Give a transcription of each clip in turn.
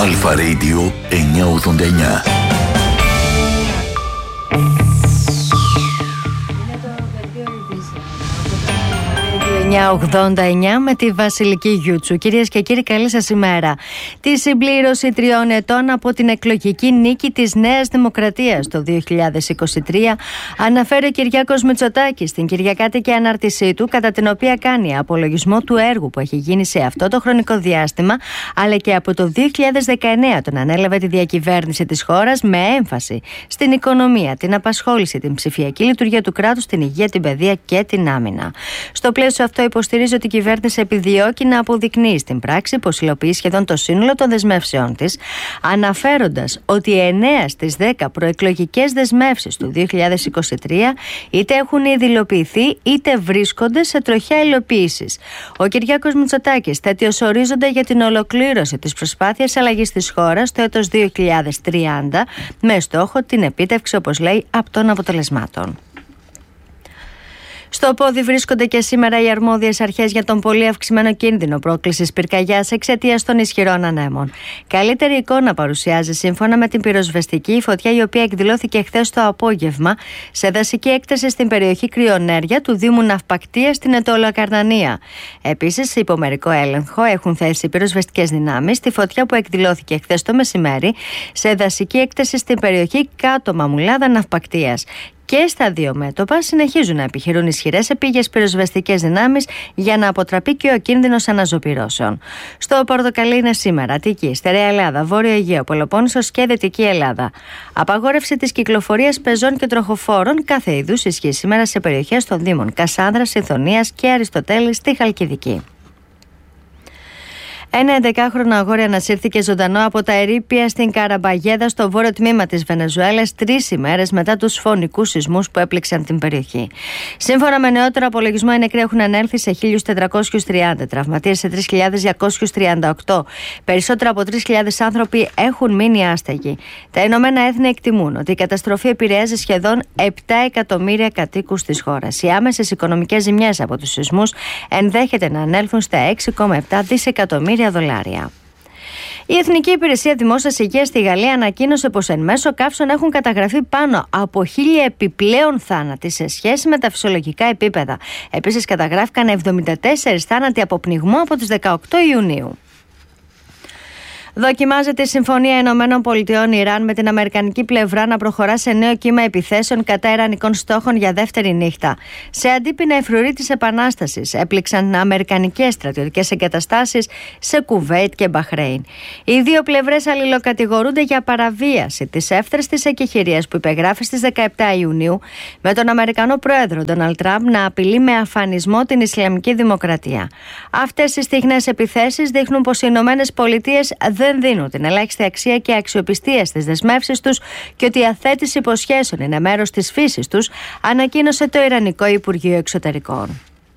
Αλφα Radio 989. 989 με τη Βασιλική Γιούτσου. Κυρίες και κύριοι, καλή σας ημέρα. Τη συμπλήρωση 3 ετών από την εκλογική νίκη της Νέας Δημοκρατίας το 2023 αναφέρει ο Κυριάκος Μητσοτάκης στην κυριακάτικη ανάρτησή του, κατά την οποία κάνει απολογισμό του έργου που έχει γίνει σε αυτό το χρονικό διάστημα, αλλά και από το 2019 τον ανέλαβε τη διακυβέρνηση της χώρας, με έμφαση στην οικονομία, την απασχόληση, την ψηφιακή λειτουργία του κράτους, την υγεία, την παιδεία και την άμυνα. Στο πλαίσιο αυτό υποστηρίζει ότι η κυβέρνηση επιδιώκει να αποδεικνύει στην πράξη πως υλοποιεί σχεδόν το σύνολο των δεσμεύσεών της, αναφέροντας ότι 9 στις 10 προεκλογικές δεσμεύσεις του 2023 είτε έχουν ήδη υλοποιηθεί είτε βρίσκονται σε τροχιά υλοποίησης. Ο Κυριάκος Μητσοτάκης θέτει ως ορίζοντα για την ολοκλήρωση της προσπάθειας αλλαγής της χώρας το έτος 2030, με στόχο την επίτευξη, όπως λέει, απτών αποτελεσμάτων. Στο πόδι βρίσκονται και σήμερα οι αρμόδιες αρχές για τον πολύ αυξημένο κίνδυνο πρόκλησης πυρκαγιάς εξαιτίας των ισχυρών ανέμων. Καλύτερη εικόνα παρουσιάζει, σύμφωνα με την πυροσβεστική, η φωτιά η οποία εκδηλώθηκε χθες το απόγευμα σε δασική έκταση στην περιοχή Κρυονέρια του Δήμου Ναυπακτίας στην Αιτωλοακαρνανία. Επίσης, σε υπομερικό έλεγχο έχουν θέσει οι πυροσβεστικές δυνάμεις τη φωτιά που εκδηλώθηκε χθες το μεσημέρι σε δασική έκταση στην περιοχή Κάτω Μαμουλάδα Ναυπακτίας. Και στα δύο μέτωπα συνεχίζουν να επιχειρούν ισχυρές επίγειες πυροσβεστικές δυνάμεις για να αποτραπεί και ο κίνδυνος αναζωπυρώσεων. Στο Πορτοκαλί είναι σήμερα Αττική, Στερεά Ελλάδα, Βόρειο Αιγαίο, Πελοπόννησος και Δυτική Ελλάδα. Απαγόρευση της κυκλοφορίας πεζών και τροχοφόρων κάθε είδους ισχύει σήμερα σε περιοχές των Δήμων Κασάνδρας, Ηθωνίας και Αριστοτέλη στη Χαλκιδική. Ένα 11χρονο αγόρι ανασύρθηκε ζωντανό από τα ερείπια στην Καραμπαγέδα, στο βόρειο τμήμα της Βενεζουέλας, 3 ημέρες μετά τους φωνικούς σεισμούς που έπληξαν την περιοχή. Σύμφωνα με νεότερο απολογισμό, οι νεκροί έχουν ανέλθει σε 1.430, τραυματίες σε 3.238. Περισσότερα από 3.000 άνθρωποι έχουν μείνει άστεγοι. Τα Ηνωμένα Έθνη εκτιμούν ότι η καταστροφή επηρεάζει σχεδόν 7 εκατομμύρια κατοίκους της χώρας. Οι άμεσες οικονομικές ζημιές από τους σεισμούς ενδέχεται να ανέλθουν στα 6,7 δισεκατομμύρια $. Η Εθνική Υπηρεσία Δημόσιας Υγείας στη Γαλλία ανακοίνωσε πως εν μέσω καύσεων έχουν καταγραφεί πάνω από 1.000 επιπλέον θάνατοι σε σχέση με τα φυσιολογικά επίπεδα. Επίσης, καταγράφηκαν 74 θάνατοι από πνιγμό από τις 18 Ιουνίου. Δοκιμάζεται η Συμφωνία Ηνωμένων Πολιτειών Ιράν με την αμερικανική πλευρά να προχωρά σε νέο κύμα επιθέσεων κατά ιρανικών στόχων για δεύτερη νύχτα. Σε αντίπεινα, οι φρουροί της Επανάστασης έπληξαν αμερικανικές στρατιωτικές εγκαταστάσεις σε Κουβέιτ και Μπαχρέιν. Οι δύο πλευρές αλληλοκατηγορούνται για παραβίαση της εύθραυστης εκεχηρίας που υπεγράφει στις 17 Ιουνίου με τον Αμερικανό πρόεδρο Ντόναλντ Τραμπ να απειλεί με αφανισμό την Ισλαμική Δημοκρατία. Αυτές οι στιγνές επιθέσεις δείχνουν πως οι Ηνωμένες Πολιτείες δεν δίνουν την ελάχιστη αξία και αξιοπιστία στις δεσμεύσεις τους και ότι η αθέτηση υποσχέσεων είναι μέρος της φύσης τους, ανακοίνωσε το Ιρανικό Υπουργείο Εξωτερικών.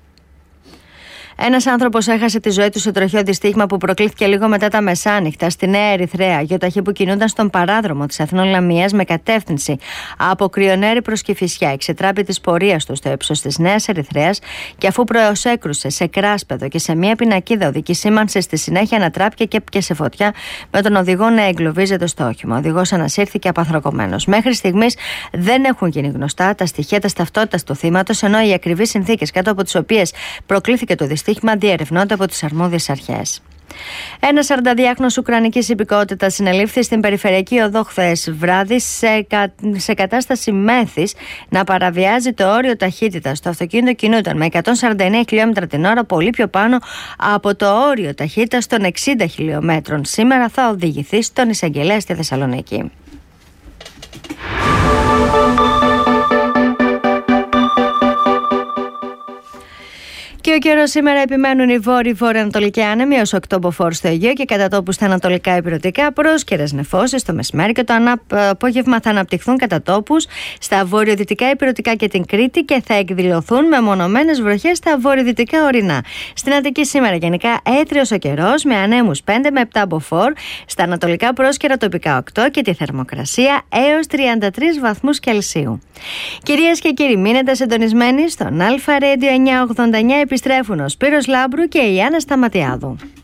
Ένας άνθρωπος έχασε τη ζωή του σε τροχαίο δυστύχημα που προκλήθηκε λίγο μετά τα μεσάνυχτα στη Νέα Ερυθρέα. Γεωταχή που κινούνταν στον παράδρομο της Αθηνών Λαμίας με κατεύθυνση από Κρυονέρη προς Κηφισιά. Εξετράπη της πορείας του στο ύψος της Νέας Ερυθρέας και αφού προσέκρουσε σε κράσπεδο και σε μια πινακίδα οδική σήμανση, στη συνέχεια ανατράπηκε και έπιασε φωτιά, με τον οδηγό να εγκλωβίζεται στο όχημα. Ο οδηγός ανασύρθηκε απανθρακωμένος. Μέχρι στιγμής δεν έχουν γίνει γνωστά τα στοιχεία της ταυτότητας του θύματος, ενώ οι ακριβείς συνθήκες κάτω από τις οποίες προκλήθηκε το δυστύχημα διερευνώνται από τις αρμόδιες αρχές. Ένας 42χρονος Ουκρανικής υπηκότητας συνελήφθη στην περιφερειακή οδό χθες βράδυ σε κατάσταση μέθης να παραβιάζει το όριο ταχύτητας. Το αυτοκίνητο κινούταν με 149 χιλιόμετρα την ώρα, πολύ πιο πάνω από το όριο ταχύτητας των 60 χιλιόμετρων. Σήμερα θα οδηγηθεί στον εισαγγελέα στη Θεσσαλονίκη. Και ο καιρός σήμερα επιμένουν οι βόρειο-βορειοανατολικοί άνεμοι ως 8 μποφόρ στο Αιγαίο και κατά τόπους στα ανατολικά υπηρετικά, πρόσκαιρες νεφώσεις το μεσημέρι και το απόγευμα θα αναπτυχθούν κατά τόπους στα βορειοδυτικά υπηρετικά και την Κρήτη και θα εκδηλωθούν με μονομένες βροχές στα βορειοδυτικά ορεινά. Στην Αττική σήμερα γενικά έθριος ο καιρός με ανέμους 5 με 7 μποφόρ, στα ανατολικά πρόσκαιρα τοπικά 8 και τη θερμοκρασία έως 33 βαθμούς Κελσίου. Κυρίες και κύριοι, μείνετε συντονισμένοι στον Αλφα Radio 989. Επιστρέφουν ο Σπύρος Λάμπρου και η Άννα Σταματιάδου.